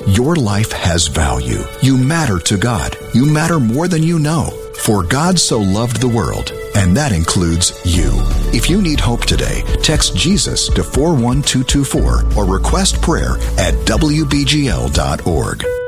Your life has value. You matter to God. You matter more than you know. For God so loved the world, and that includes you. If you need hope today, text Jesus to 41224 or request prayer at WBGL.org.